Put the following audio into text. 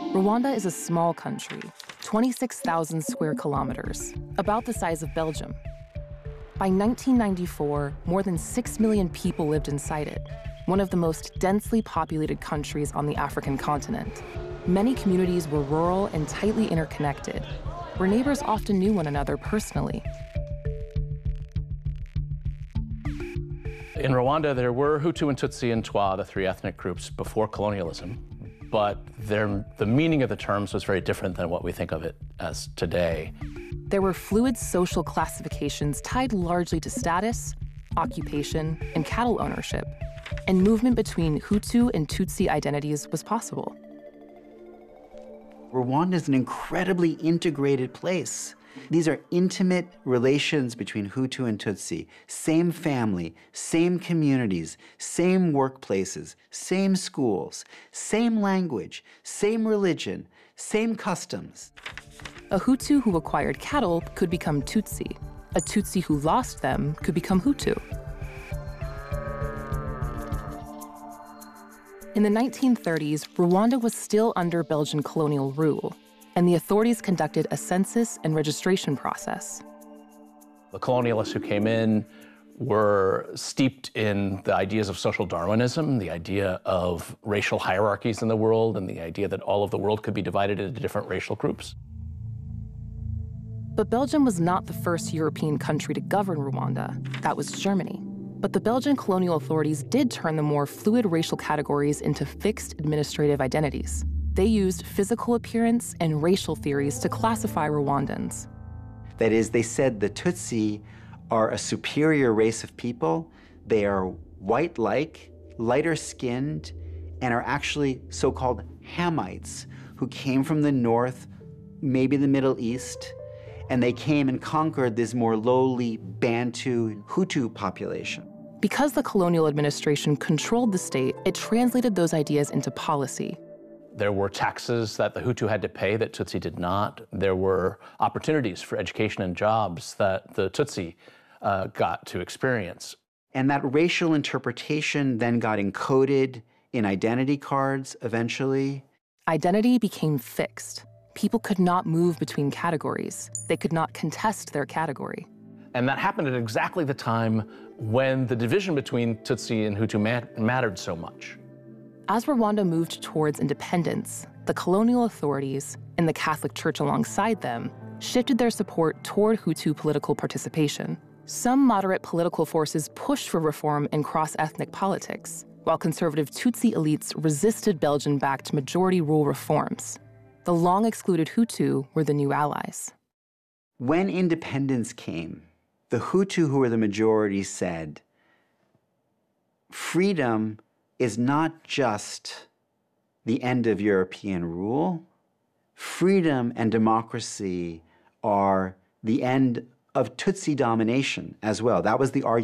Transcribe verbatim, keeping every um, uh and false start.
Rwanda is a small country, twenty-six thousand square kilometers, about the size of Belgium. By nineteen ninety-four, more than six million people lived inside it, one of the most densely populated countries on the African continent. Many communities were rural and tightly interconnected, where neighbors often knew one another personally. In Rwanda, there were Hutu and Tutsi and Twa, the three ethnic groups, before colonialism, but their, the meaning of the terms was very different than what we think of it as today. There were fluid social classifications tied largely to status, occupation, and cattle ownership, and movement between Hutu and Tutsi identities was possible. Rwanda is an incredibly integrated place. These are intimate relations between Hutu and Tutsi, same family, same communities, same workplaces, same schools, same language, same religion, same customs. A Hutu who acquired cattle could become Tutsi. A Tutsi who lost them could become Hutu. In the nineteen thirties, Rwanda was still under Belgian colonial rule, and the authorities conducted a census and registration process. The colonialists who came in were steeped in the ideas of social Darwinism, the idea of racial hierarchies in the world, and the idea that all of the world could be divided into different racial groups. But Belgium was not the first European country to govern Rwanda. That was Germany. But the Belgian colonial authorities did turn the more fluid racial categories into fixed administrative identities. They used physical appearance and racial theories to classify Rwandans. That is, they said the Tutsi are a superior race of people. They are white-like, lighter-skinned, and are actually so-called Hamites, who came from the north, maybe the Middle East, and they came and conquered this more lowly Bantu Hutu population. Because the colonial administration controlled the state, it translated those ideas into policy. There were taxes that the Hutu had to pay that Tutsi did not. There were opportunities for education and jobs that the Tutsi uh, got to experience. And that racial interpretation then got encoded in identity cards eventually. Identity became fixed. People could not move between categories. They could not contest their category. And that happened at exactly the time when the division between Tutsi and Hutu mat mattered so much. As Rwanda moved towards independence, the colonial authorities, and the Catholic Church alongside them, shifted their support toward Hutu political participation. Some moderate political forces pushed for reform in cross-ethnic politics, while conservative Tutsi elites resisted Belgian-backed majority rule reforms. The long-excluded Hutu were the new allies. When independence came, the Hutu, who were the majority, said, freedom is not just the end of European rule. Freedom and democracy are the end of Tutsi domination as well. That was the argument.